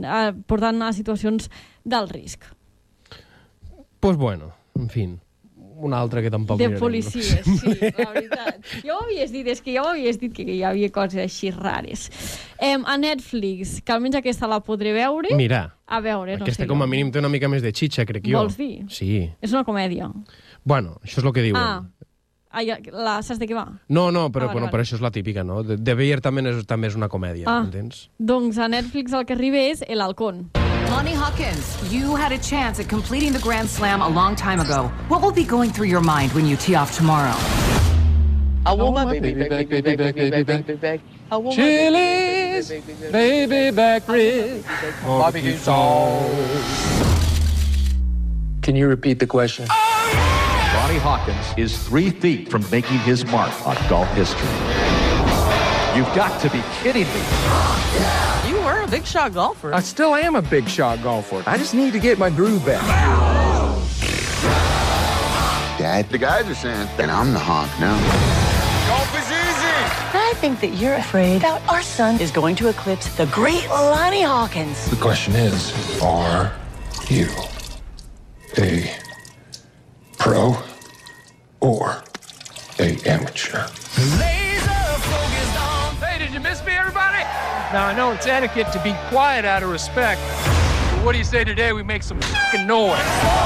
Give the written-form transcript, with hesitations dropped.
portant a situacions d'alt risc. Pues bueno, en fin, una altra que tampoc De mirarem, policies, sí, la veritat. Ja ho havies dit, és que ja ho havies dit que hi havia coses així rares. A Netflix, que almenys aquesta la podré veure. Mira, A veure, no aquesta sé com a jo. mínim té una mica més de xitxa, crec jo. Vols dir? Sí. És una comèdia. Bueno, això és el que diuen. Saps de què va? No, però, vale, bueno, vale. però això és la típica, no? De Beyer també és una comèdia, entens? Doncs a Netflix el que arriba és El Halcón. Lonnie Hawkins, you had a chance at completing the Grand Slam a long time ago. What will be going through your mind when you tee off tomorrow? I want my baby back, baby back, baby back, baby back. I want my Chili's, baby back ribs, barbecue sauce. Can you repeat the question? Lonnie Hawkins is 3 feet from making his mark on golf history. You've got to be kidding me. You were a big shot golfer. I still am a big shot golfer. I just need to get my groove back. Dad, the guys are saying that I'm the honk now. Golf is easy. I think that you're afraid that our son is going to eclipse the great Lonnie Hawkins. The question is, are you a pro or a amateur? Hey, did you miss me, everybody? Now, I know it's etiquette to be quiet out of respect, but what do you say today we make some fucking noise?